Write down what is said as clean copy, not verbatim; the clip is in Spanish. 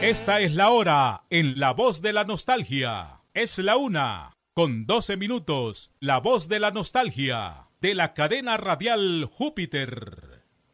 Esta es la hora en La Voz de la Nostalgia. Es la 1:12. La Voz de la Nostalgia, de la cadena radial Júpiter.